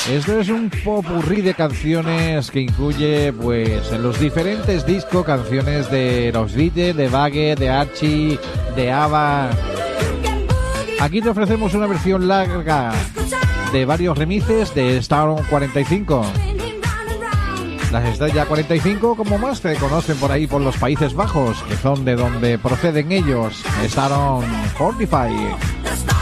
Esto es un popurrí de canciones que incluye, pues, en los diferentes discos, canciones de los Beatles, de Bagge, de Archie, de ABBA. Aquí te ofrecemos una versión larga de varios remixes de Stadium 45. Las Estrella 45, como más se conocen por ahí por los Países Bajos, que son de donde proceden ellos, Stadium 45.